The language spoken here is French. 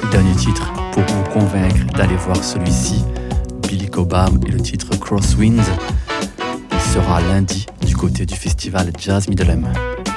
dernier titre pour vous convaincre d'aller voir celui-ci, Billy Cobham et le titre Crosswinds. Il sera lundi du côté du festival Jazz Middelheim.